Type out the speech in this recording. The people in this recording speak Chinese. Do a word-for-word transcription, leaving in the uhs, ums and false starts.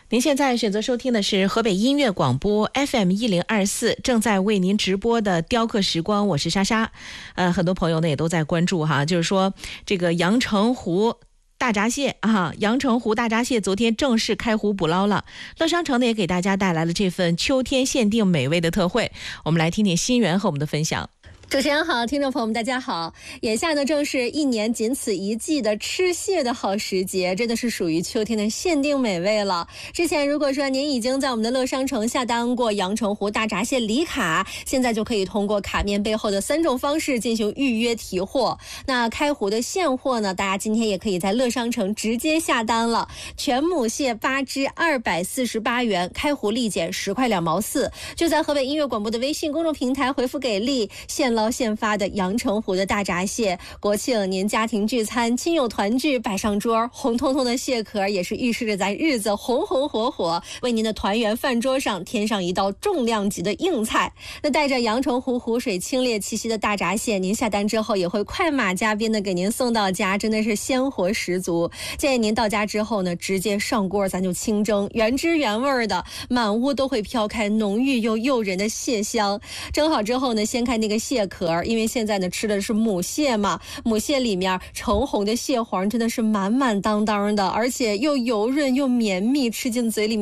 您现在选择收听的是河北音乐广播 F M 一零二四，正在为您直播的雕刻时光，我是莎莎。呃，很多朋友呢也都在关注哈，就是说这个阳澄湖大闸蟹啊，阳澄湖大闸蟹昨天正式开湖捕捞了。乐商城呢也给大家带来了这份秋天限定美味的特惠，我们来听听新源和我们的分享。 主持人好，听众朋友们大家好。眼下呢正是一年仅此一季的吃蟹的好时节，真的是属于秋天的限定美味了。之前如果说您已经在我们的乐商城下单过阳澄湖大闸蟹礼卡，现在就可以通过卡面背后的三种方式进行预约提货。那开湖的现货呢，大家今天也可以在乐商城直接下单了。全母蟹八只二百四十八元，开湖立减十块两毛四。就在河北音乐广播的微信公众平台回复给力，现捞现发的阳澄湖的大闸蟹，国庆您家庭聚餐亲友团聚摆上桌，红彤彤的蟹壳也是预示着咱日子红红火火，为您的团圆饭桌上添上一道重量级的硬菜。那带着阳澄湖湖水清冽气息的大闸蟹，您下单之后也会快马加鞭的给您送到家，真的是鲜活十足。建议您到家之后呢，直接上锅咱就清蒸，原汁原味的，满屋都会飘开浓郁又诱人的蟹香。蒸好之后呢，掀开那个蟹壳，因为现在呢吃的是母蟹嘛，母蟹里面橙红的蟹黄真的是满满当当的，而且又油润又绵密，吃进嘴里面